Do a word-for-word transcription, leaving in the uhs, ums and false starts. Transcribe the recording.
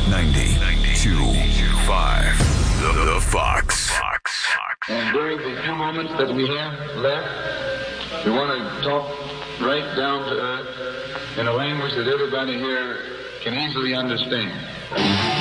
ninety-two point five. The, the Fox. Fox. And during the few moments that we have left, we want to talk right down to earth in a language that everybody here can easily understand.